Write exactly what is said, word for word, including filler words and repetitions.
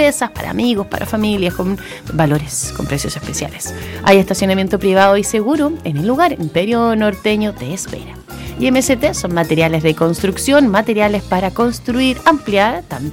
empresas, para amigos, para familias, con valores, con precios especiales. Hay estacionamiento privado y seguro en el lugar. Imperio Norteño te espera. Y M S T son materiales de construcción, materiales para construir, ampliar, también